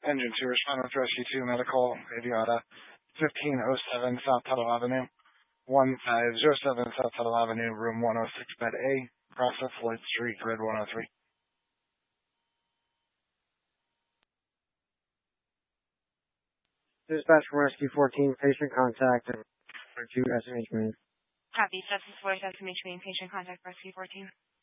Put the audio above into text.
Engine 2, respond with Rescue 2, Medical, Aviata, 1507 South Tuttle Avenue, 1507 South Tuttle Avenue, Room 106, Bed A, Process Floyd Street, Grid 103. Dispatch from Rescue 14, patient contact, and 2 SMH main. Copy, Substance Force, SMH main, patient contact, Rescue 14.